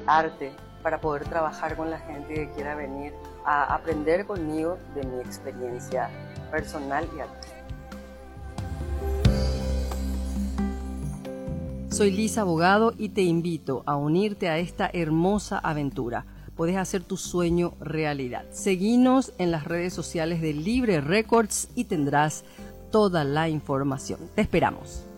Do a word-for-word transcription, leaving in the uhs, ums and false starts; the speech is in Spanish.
arte para poder trabajar con la gente que quiera venir a aprender conmigo de mi experiencia personal y artística. Soy Lisa Abogado y te invito a unirte a esta hermosa aventura. Podés hacer tu sueño realidad. Seguinos en las redes sociales de Libre Records y tendrás toda la información. Te esperamos.